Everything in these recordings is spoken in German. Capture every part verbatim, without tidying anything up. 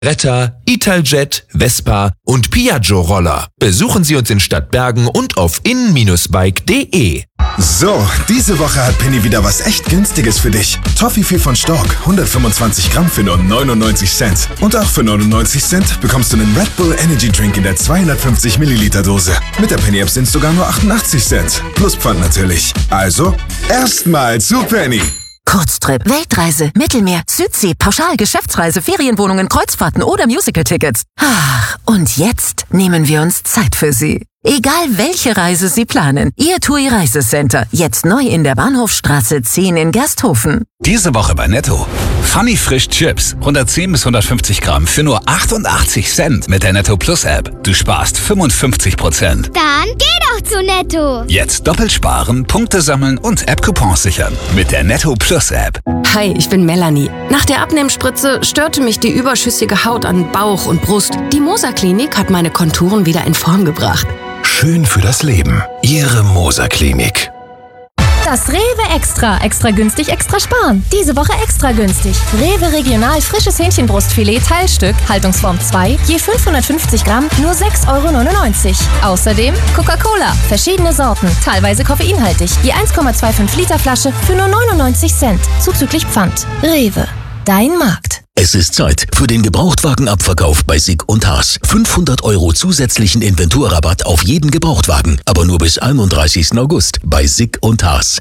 Bretter, Italjet, Vespa und Piaggio-Roller. Besuchen Sie uns in Stadtbergen und auf in Bindestrich bike punkt de. So, diese Woche hat Penny wieder was echt Günstiges für dich. Toffifee von Stork, hundertfünfundzwanzig Gramm für nur neunundneunzig Cent. Und auch für neunundneunzig Cent bekommst du einen Red Bull Energy Drink in der zweihundertfünfzig Milliliter Dose. Mit der Penny App sind es sogar nur achtundachtzig Cent. Plus Pfand natürlich. Also, erstmal zu Penny. Kurztrip, Weltreise, Mittelmeer, Südsee, Pauschal, Geschäftsreise, Ferienwohnungen, Kreuzfahrten oder Musical-Tickets. Ach, und jetzt nehmen wir uns Zeit für Sie. Egal welche Reise Sie planen, Ihr T U I Reisecenter, jetzt neu in der Bahnhofstraße zehn in Gersthofen. Diese Woche bei Netto. Funny Frisch Chips, hundertzehn bis hundertfünfzig Gramm für nur achtundachtzig Cent mit der Netto Plus App. Du sparst fünfundfünfzig Prozent. Dann geh doch zu Netto. Jetzt doppelt sparen, Punkte sammeln und App-Coupons sichern mit der Netto Plus App. Hi, ich bin Melanie. Nach der Abnehmspritze störte mich die überschüssige Haut an Bauch und Brust. Die Moser Klinik hat meine Konturen wieder in Form gebracht. Schön für das Leben. Ihre Moser Klinik. Das Rewe Extra. Extra günstig, extra sparen. Diese Woche extra günstig. Rewe Regional frisches Hähnchenbrustfilet Teilstück, Haltungsform zwei, je fünfhundertfünfzig Gramm, nur sechs Euro neunundneunzig. Außerdem Coca-Cola, verschiedene Sorten, teilweise koffeinhaltig, je eins Komma fünfundzwanzig Liter Flasche für nur neunundneunzig Cent, zuzüglich Pfand. Rewe, dein Markt. Es ist Zeit für den Gebrauchtwagenabverkauf bei Sick und Haas. fünfhundert Euro zusätzlichen Inventurrabatt auf jeden Gebrauchtwagen, aber nur bis einunddreißigsten August bei Sick und Haas.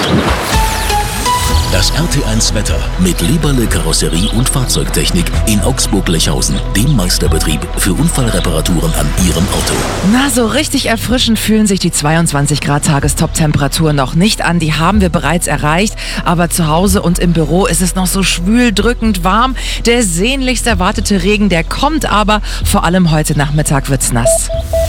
Das R T eins Wetter mit Leberle Karosserie und Fahrzeugtechnik in Augsburg-Lechhausen, dem Meisterbetrieb für Unfallreparaturen an Ihrem Auto. Na, so richtig erfrischend fühlen sich die zweiundzwanzig Grad Tagestop-Temperatur noch nicht an. Die haben wir bereits erreicht, aber zu Hause und im Büro ist es noch so schwül, drückend warm. Der sehnlichst erwartete Regen, der kommt aber, vor allem heute Nachmittag wird's nass.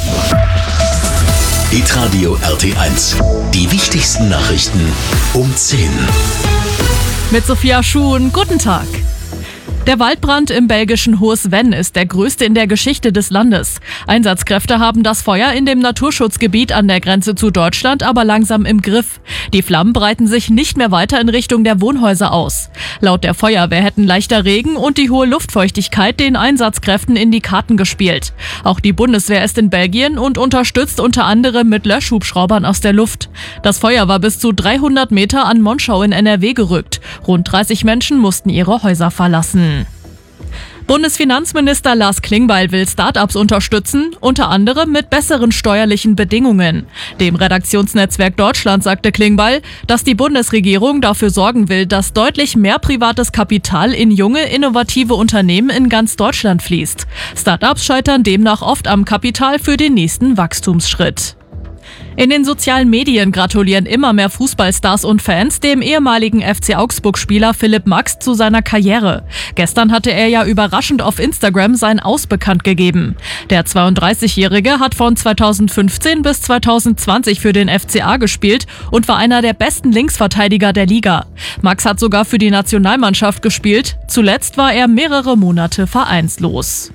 Hitradio R T eins. Die wichtigsten Nachrichten um zehn. Mit Sophia Schuhn, guten Tag. Der Waldbrand im belgischen Hohes-Venn ist der größte in der Geschichte des Landes. Einsatzkräfte haben das Feuer in dem Naturschutzgebiet an der Grenze zu Deutschland aber langsam im Griff. Die Flammen breiten sich nicht mehr weiter in Richtung der Wohnhäuser aus. Laut der Feuerwehr hätten leichter Regen und die hohe Luftfeuchtigkeit den Einsatzkräften in die Karten gespielt. Auch die Bundeswehr ist in Belgien und unterstützt unter anderem mit Löschhubschraubern aus der Luft. Das Feuer war bis zu dreihundert Meter an Monschau in N R W gerückt. Rund dreißig Menschen mussten ihre Häuser verlassen. Bundesfinanzminister Lars Klingbeil will Start-ups unterstützen, unter anderem mit besseren steuerlichen Bedingungen. Dem Redaktionsnetzwerk Deutschland sagte Klingbeil, dass die Bundesregierung dafür sorgen will, dass deutlich mehr privates Kapital in junge, innovative Unternehmen in ganz Deutschland fließt. Start-ups scheitern demnach oft am Kapital für den nächsten Wachstumsschritt. In den sozialen Medien gratulieren immer mehr Fußballstars und Fans dem ehemaligen F C Augsburg-Spieler Philipp Max zu seiner Karriere. Gestern hatte er ja überraschend auf Instagram sein Aus bekannt gegeben. Der zweiunddreißigjährige hat von zweitausendfünfzehn bis zweitausendzwanzig für den F C A gespielt und war einer der besten Linksverteidiger der Liga. Max hat sogar für die Nationalmannschaft gespielt. Zuletzt war er mehrere Monate vereinslos.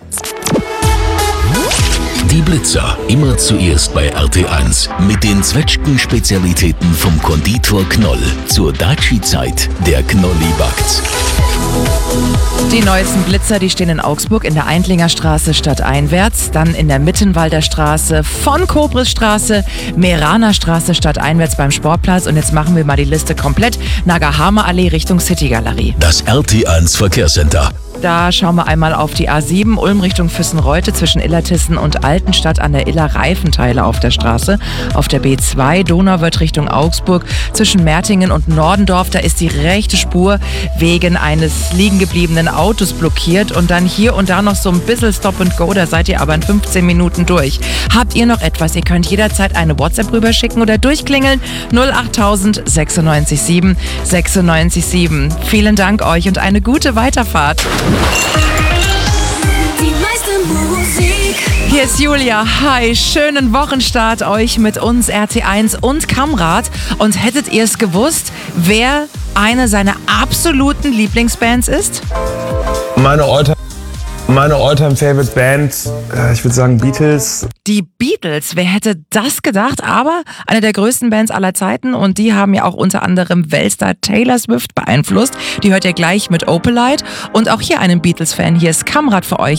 Die Blitzer, immer zuerst bei R T eins. Mit den Zwetschgen-Spezialitäten vom Konditor Knoll. Zur Daci-Zeit, der Knolli backt. Die neuesten Blitzer, die stehen in Augsburg in der Eindlinger Straße stadteinwärts, dann in der Mittenwalder Straße, von Kobrisstraße, Meraner Straße stadteinwärts beim Sportplatz und jetzt machen wir mal die Liste komplett. Nagahama Allee Richtung City Galerie. Das R T eins Verkehrscenter. Da schauen wir einmal auf die A sieben, Ulm Richtung Füssenreute zwischen Illertissen und Altenstadt an der Iller Reifenteile auf der Straße. Auf der B zwei, Donauwörth Richtung Augsburg zwischen Mertingen und Nordendorf, da ist die rechte Spur wegen eines liegen gebliebenen Autos blockiert und dann hier und da noch so ein bisschen Stop and Go, da seid ihr aber in fünfzehn Minuten durch. Habt ihr noch etwas? Ihr könnt jederzeit eine WhatsApp rüberschicken oder durchklingeln null achttausend sechsundneunzig sieben sechsundneunzig sieben. Vielen Dank euch und eine gute Weiterfahrt. Die meiste Musik. Hier ist Julia. Hi, schönen Wochenstart euch mit uns R T eins und Kamrad. Und hättet ihr es gewusst, wer eine seiner absoluten Lieblingsbands ist? Meine Alltime, meine Alltime Favorite Band, äh, ich würde sagen Beatles. Die Beatles, wer hätte das gedacht? Aber eine der größten Bands aller Zeiten und die haben ja auch unter anderem Weltstar Taylor Swift beeinflusst. Die hört ihr gleich mit Opalite und auch hier einen Beatles-Fan. Hier ist Kamrat für euch.